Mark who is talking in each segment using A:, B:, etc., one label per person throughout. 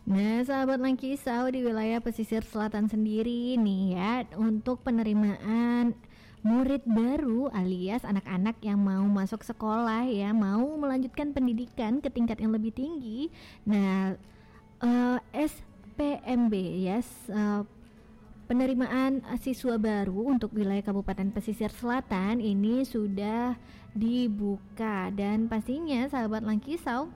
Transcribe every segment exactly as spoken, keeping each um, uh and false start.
A: Nah, sahabat Langkisau, di wilayah pesisir selatan sendiri nih ya, untuk penerimaan murid baru alias anak-anak yang mau masuk sekolah ya, mau melanjutkan pendidikan ke tingkat yang lebih tinggi. Nah, uh, S P M B ya, uh, penerimaan siswa baru untuk wilayah Kabupaten Pesisir Selatan ini sudah dibuka, dan pastinya sahabat Langkisau,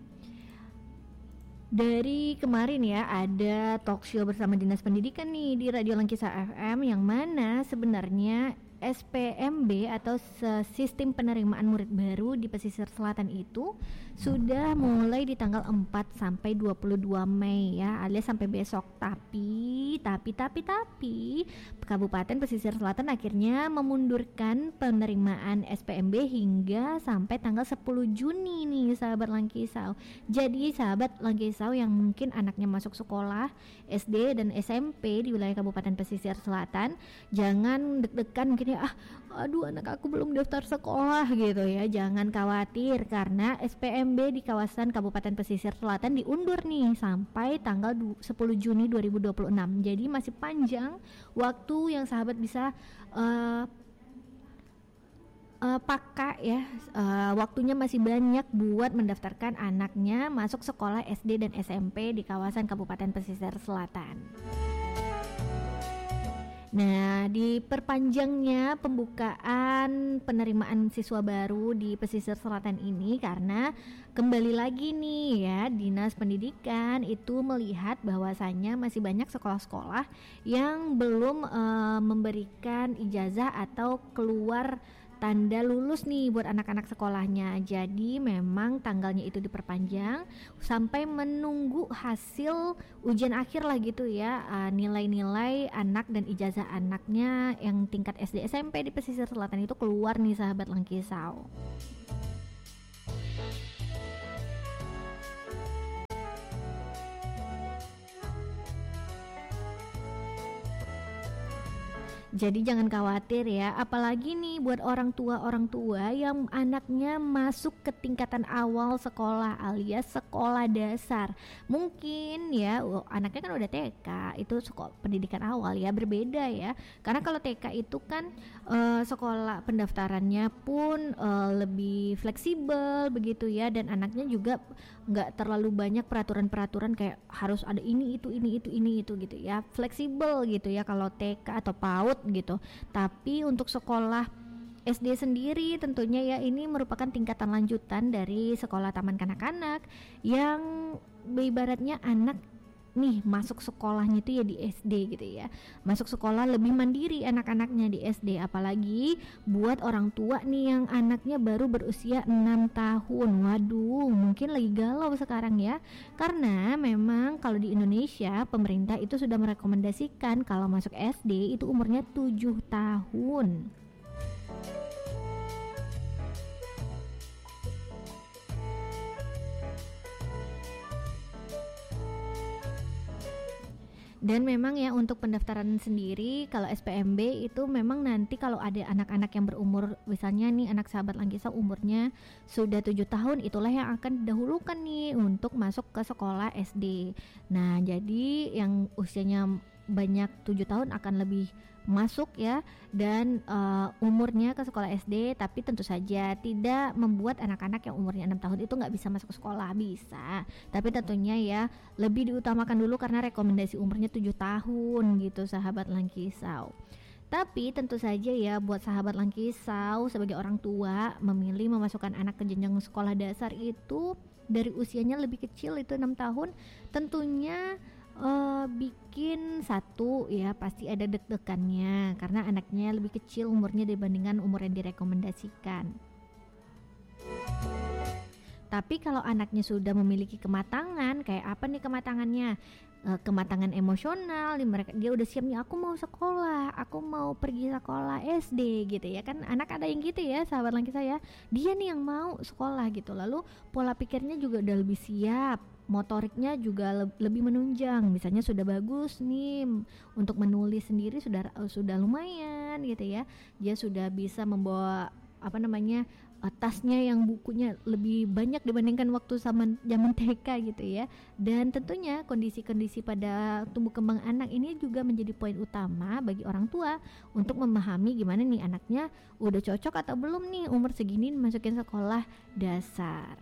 A: dari kemarin ya ada talk show bersama Dinas Pendidikan nih di Radio Langkisau F M, yang mana sebenarnya S P M B atau sistem penerimaan murid baru di pesisir selatan itu sudah mulai di tanggal empat sampai dua puluh dua Mei ya, alias sampai besok. Tapi tapi tapi tapi Kabupaten Pesisir Selatan akhirnya memundurkan penerimaan S P M B hingga sampai tanggal sepuluh Juni nih sahabat Langkisau. Jadi sahabat Langkisau yang mungkin anaknya masuk sekolah S D dan S M P di wilayah Kabupaten Pesisir Selatan, jangan deg-degan mungkin ya, ah aduh anak aku belum daftar sekolah gitu ya. Jangan khawatir, karena S P M B di kawasan Kabupaten Pesisir Selatan diundur nih sampai tanggal sepuluh Juni dua ribu dua puluh enam. Jadi masih panjang waktu yang sahabat bisa uh, uh, pakai ya, uh, waktunya masih banyak buat mendaftarkan anaknya masuk sekolah S D dan S M P di kawasan Kabupaten Pesisir Selatan. Nah, diperpanjangnya pembukaan penerimaan siswa baru di pesisir selatan ini karena kembali lagi nih ya, Dinas Pendidikan itu melihat bahwasannya masih banyak sekolah-sekolah yang belum uh, memberikan ijazah atau keluar tanda lulus nih buat anak-anak sekolahnya. Jadi memang tanggalnya itu diperpanjang sampai menunggu hasil ujian akhir lah gitu ya, uh, nilai-nilai anak dan ijazah anaknya yang tingkat S D S M P di pesisir selatan itu keluar nih sahabat Langkisau. Jadi jangan khawatir ya, apalagi nih buat orang tua-orang tua yang anaknya masuk ke tingkatan awal sekolah alias sekolah dasar. Mungkin ya oh, anaknya kan udah T K, itu sekolah pendidikan awal ya, berbeda ya. Karena kalau T K itu kan uh, sekolah pendaftarannya pun uh, lebih fleksibel begitu ya, dan anaknya juga nggak terlalu banyak peraturan-peraturan kayak harus ada ini itu ini itu ini itu gitu ya. Fleksibel gitu ya kalau T K atau PAUD gitu. Tapi untuk sekolah S D sendiri tentunya ya ini merupakan tingkatan lanjutan dari sekolah taman kanak-kanak yang ibaratnya anak nih masuk sekolahnya itu ya di S D gitu ya. Masuk sekolah lebih mandiri anak-anaknya di S D, apalagi buat orang tua nih yang anaknya baru berusia enam tahun. Waduh, mungkin lagi galau sekarang ya. Karena memang kalau di Indonesia pemerintah itu sudah merekomendasikan kalau masuk S D itu umurnya tujuh tahun. Dan memang ya untuk pendaftaran sendiri kalau S P M B itu memang nanti kalau ada anak-anak yang berumur, misalnya nih anak sahabat Langkisau umurnya sudah tujuh tahun, itulah yang akan didahulukan nih untuk masuk ke sekolah S D. Nah, jadi yang usianya banyak tujuh tahun akan lebih masuk ya, dan uh, umurnya ke sekolah S D, tapi tentu saja tidak membuat anak-anak yang umurnya enam tahun itu nggak bisa masuk sekolah, bisa, tapi tentunya ya lebih diutamakan dulu karena rekomendasi umurnya tujuh tahun gitu sahabat Langkisau. Tapi tentu saja ya buat sahabat Langkisau sebagai orang tua memilih memasukkan anak ke jenjang sekolah dasar itu dari usianya lebih kecil itu enam tahun, tentunya Uh, bikin satu ya pasti ada deg-degannya karena anaknya lebih kecil umurnya dibandingkan umur yang direkomendasikan. Tapi kalau anaknya sudah memiliki kematangan, kayak apa nih kematangannya? Uh, kematangan emosional, mereka dia udah siap nih, aku mau sekolah, aku mau pergi sekolah S D gitu ya kan, anak ada yang gitu ya sahabat Langkisau ya, dia nih yang mau sekolah gitu, lalu pola pikirnya juga udah lebih siap, motoriknya juga le- lebih menunjang, misalnya sudah bagus nih untuk menulis sendiri sudah uh, sudah lumayan gitu ya, dia sudah bisa membawa apa namanya uh, tasnya yang bukunya lebih banyak dibandingkan waktu zaman zaman T K gitu ya. Dan tentunya kondisi-kondisi pada tumbuh kembang anak ini juga menjadi poin utama bagi orang tua untuk memahami gimana nih anaknya udah cocok atau belum nih umur segini masukin sekolah dasar.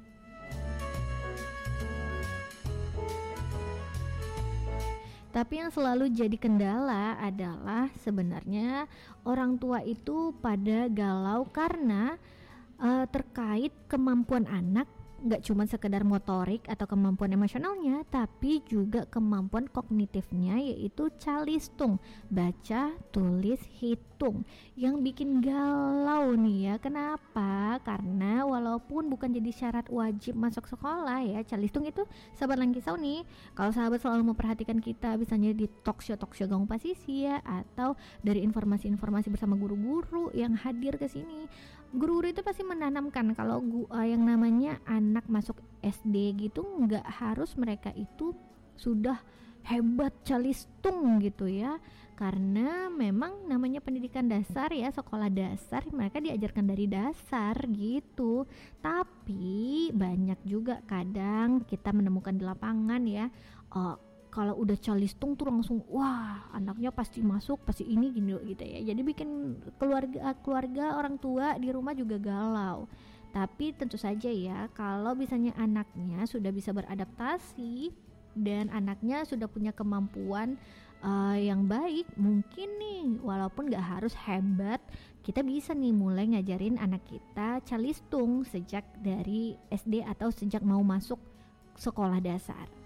A: Tapi yang selalu jadi kendala adalah sebenarnya orang tua itu pada galau karena uh, terkait kemampuan anak, nggak cuma sekedar motorik atau kemampuan emosionalnya, tapi juga kemampuan kognitifnya, yaitu calistung, baca, tulis, hitung, yang bikin galau nih ya. Kenapa? Karena walaupun bukan jadi syarat wajib masuk sekolah ya, calistung itu sahabat Langkisau nih, kalau sahabat selalu memperhatikan kita, misalnya di talkshow talkshow Gaung Pasisi ya, atau dari informasi-informasi bersama guru-guru yang hadir ke sini, guru-guru itu pasti menanamkan kalau uh, yang namanya anak masuk S D gitu nggak harus mereka itu sudah hebat calistung gitu ya, karena memang namanya pendidikan dasar ya, sekolah dasar, mereka diajarkan dari dasar gitu. Tapi banyak juga kadang kita menemukan di lapangan ya, uh, kalau udah calistung tuh langsung wah anaknya pasti masuk, pasti ini gini gitu ya. Jadi bikin keluarga keluarga orang tua di rumah juga galau. Tapi tentu saja ya, kalau misalnya anaknya sudah bisa beradaptasi dan anaknya sudah punya kemampuan uh, yang baik, mungkin nih walaupun gak harus hebat, kita bisa nih mulai ngajarin anak kita calistung sejak dari S D atau sejak mau masuk sekolah dasar.